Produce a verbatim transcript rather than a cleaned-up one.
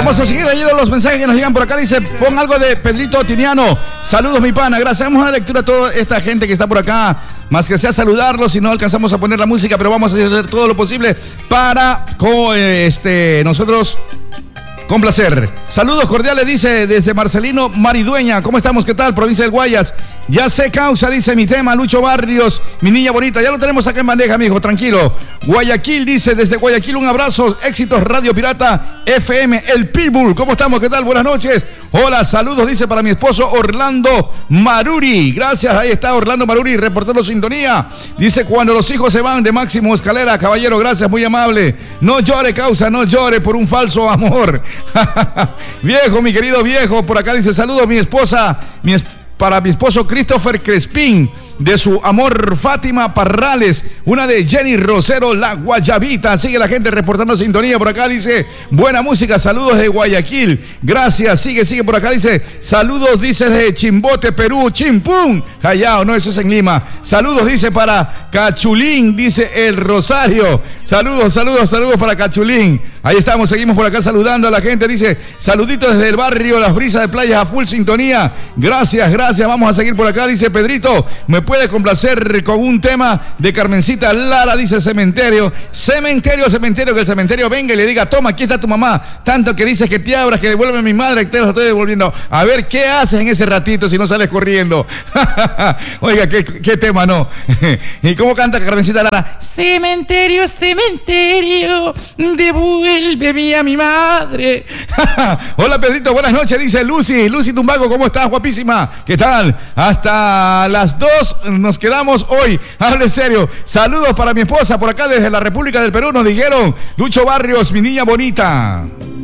Vamos a seguir leyendo los mensajes que nos llegan por acá. Dice, pon algo de Pedrito Tiniano. Saludos, mi pana. Gracias. Vamos a la lectura a toda esta gente que está por acá. Más que sea saludarlos, si no alcanzamos a poner la música, pero vamos a hacer todo lo posible para este, nosotros complacer. Saludos cordiales, dice desde Marcelino Maridueña. ¿Cómo estamos? ¿Qué tal? Provincia del Guayas. Ya sé causa, dice mi tema, Lucho Barrios, mi niña bonita. Ya lo tenemos acá en bandeja, amigo, tranquilo. Guayaquil, dice desde Guayaquil, un abrazo. Éxitos Radio Pirata F M, el Pitbull. ¿Cómo estamos? ¿Qué tal? Buenas noches. Hola, saludos, dice para mi esposo Orlando Maruri. Gracias, ahí está Orlando Maruri, reportando sintonía. Dice, cuando los hijos se van de Máximo Escalera, caballero, gracias, muy amable. No llore, causa, no llore por un falso amor. Viejo, mi querido viejo, por acá dice, saludos, mi esposa, mi esposa. Para mi esposo Christopher Crespín, de su amor Fátima Parrales, una de Jenny Rosero, La Guayabita. Sigue la gente reportando sintonía por acá, dice, buena música, saludos de Guayaquil, gracias, sigue, sigue por acá, dice, saludos, dice de Chimbote, Perú, Chimpún, Callao, no, eso es en Lima, saludos, dice para Cachulín, dice el Rosario, saludos, saludos, saludos para Cachulín, ahí estamos, seguimos por acá saludando a la gente, dice, saluditos desde el barrio Las Brisas de Playas a full sintonía, gracias, gracias. Gracias, vamos a seguir por acá, dice Pedrito, me puede complacer con un tema de Carmencita Lara, dice Cementerio, Cementerio, Cementerio, que el cementerio venga y le diga, toma, aquí está tu mamá, tanto que dices que te abras, que devuelve a mi madre, que te lo estoy devolviendo, a ver, ¿qué haces en ese ratito si no sales corriendo? Oiga, ¿qué, qué tema, no? ¿Y cómo canta Carmencita Lara? Cementerio, cementerio, devuélveme a mi madre. Hola Pedrito, buenas noches, dice Lucy, Lucy Tumbago, ¿cómo estás, guapísima? ¿Qué tal? Hasta las dos nos quedamos hoy. Hable serio. Saludos para mi esposa por acá desde la República del Perú. Nos dijeron, Lucho Barrios, mi niña bonita.